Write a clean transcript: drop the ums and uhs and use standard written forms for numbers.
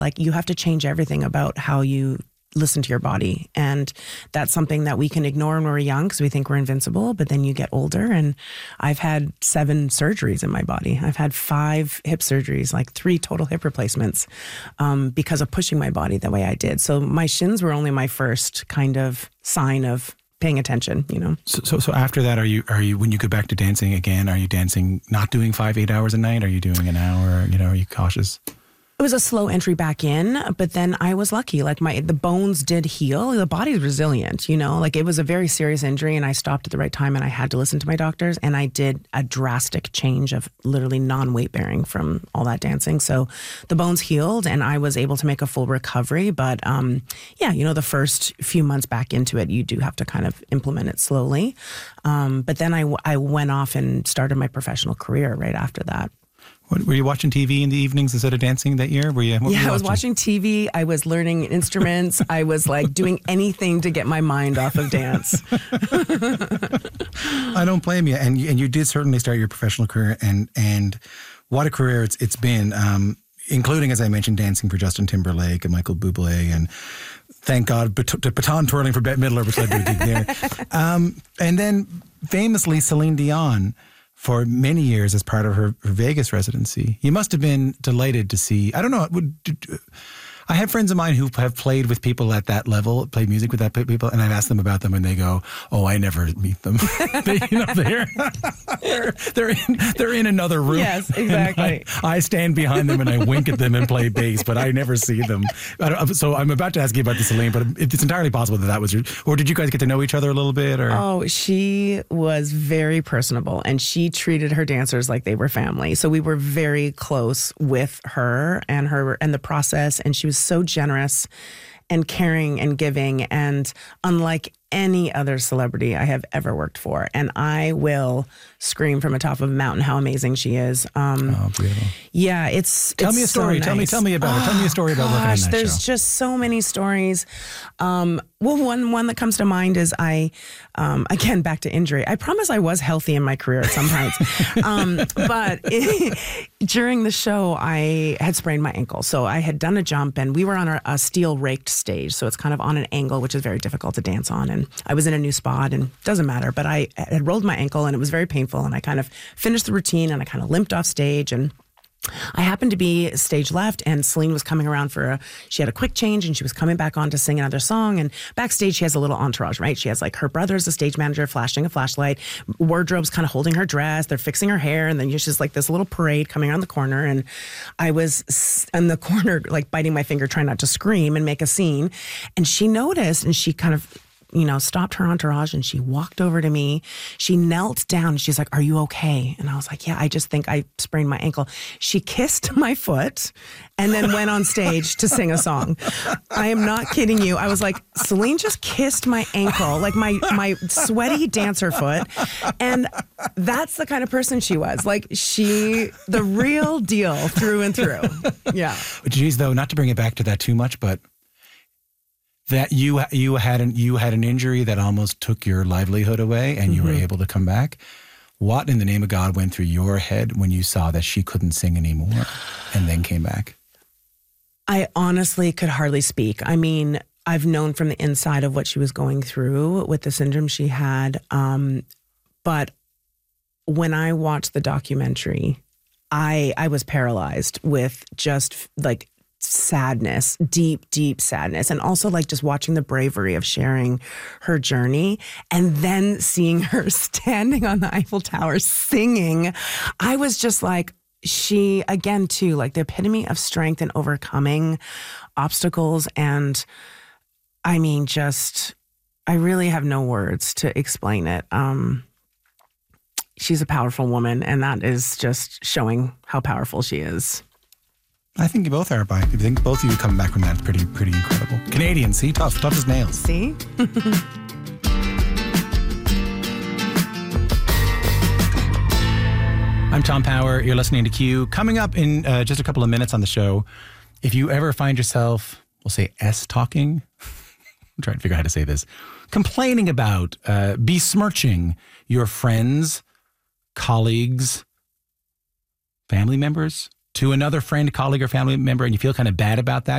Like, you have to change everything about how you listen to your body. And that's something that we can ignore when we're young because we think we're invincible, but then you get older. And I've had 7 surgeries in my body. I've had 5 hip surgeries, like 3 total hip replacements, because of pushing my body the way I did. So my shins were only my first kind of sign of paying attention, you know. So after that, are you when you go back to dancing again, are you dancing, not doing 5-8 hours a night? Are you doing an hour? You know, are you cautious? It was a slow entry back in, but then I was lucky. Like, the bones did heal. The body's resilient, you know. Like, it was a very serious injury, and I stopped at the right time, and I had to listen to my doctors, and I did a drastic change of literally non-weight bearing from all that dancing. So the bones healed, and I was able to make a full recovery. But yeah, you know, the first few months back into it, you do have to kind of implement it slowly. But then I went off and started my professional career right after that. Were you watching TV in the evenings instead of dancing that year? I was watching TV. I was learning instruments. I was like doing anything to get my mind off of dance. I don't blame you. And you did certainly start your professional career, and what a career it's been, including, as I mentioned, dancing for Justin Timberlake and Michael Bublé, and thank God, baton twirling for Bette Midler, which led to a gig there. And then famously Celine Dion, for many years as part of her Vegas residency. You must have been delighted to see, I don't know, I have friends of mine who have played with people at that level, played music with that people, and I've asked them about them, and they go, "Oh, I never meet them. They're in another room." Yes, exactly. I stand behind them and I wink at them and play bass, but I never see them. So I'm about to ask you about the Celine, but it's entirely possible that was or did you guys get to know each other a little bit? Or? Oh, she was very personable, and she treated her dancers like they were family. So we were very close with her and the process, and she was so generous and caring and giving, and unlike any other celebrity I have ever worked for. And I will scream from the top of a mountain how amazing she is. Oh, beautiful. Yeah, Tell me a story. So nice. Tell me about her. Tell me a story about working on that there's show. just so many stories. Well, one that comes to mind is again, back to injury. I promise I was healthy in my career at some points. But during the show, I had sprained my ankle. So I had done a jump, and we were on a steel raked stage. So it's kind of on an angle, which is very difficult to dance on. And I was in a new spot, and it doesn't matter, but I had rolled my ankle, and it was very painful. And I kind of finished the routine, and I kind of limped off stage, and I happened to be stage left, and Celine was coming around she had a quick change, and she was coming back on to sing another song. And backstage, she has a little entourage, right? She has like her brother's the stage manager flashing a flashlight, wardrobe's kind of holding her dress, they're fixing her hair, and then she's like this little parade coming around the corner. And I was in the corner, like biting my finger, trying not to scream and make a scene. And she noticed, and she kind of, stopped her entourage, and she walked over to me. She knelt down. She's like, "Are you okay?" And I was like, "Yeah, I just think I sprained my ankle." She kissed my foot and then went on stage to sing a song. I am not kidding you. I was like, Celine just kissed my ankle, like my sweaty dancer foot. And that's the kind of person she was. Like, the real deal through and through. Yeah. Geez, though, not to bring it back to that too much, but that you had an injury that almost took your livelihood away, and you were able to come back. What in the name of God went through your head when you saw that she couldn't sing anymore and then came back? I honestly could hardly speak. I mean, I've known from the inside of what she was going through with the syndrome she had. But when I watched the documentary, I was paralyzed with just like sadness, deep sadness. And also like just watching the bravery of sharing her journey, and then seeing her standing on the Eiffel Tower singing. I was just like, she, again, too, like the epitome of strength and overcoming obstacles. And I mean, I really have no words to explain it. She's a powerful woman, and that is just showing how powerful she is. I think you both are, I think both of you coming back from that is pretty incredible. Canadian, see? Tough as nails. See? I'm Tom Power. You're listening to Q. Coming up in just a couple of minutes on the show, if you ever find yourself, we'll say S-talking, I'm trying to figure out how to say this, complaining about, besmirching your friends, colleagues, family members, to another friend, colleague, or family member, and you feel kind of bad about that,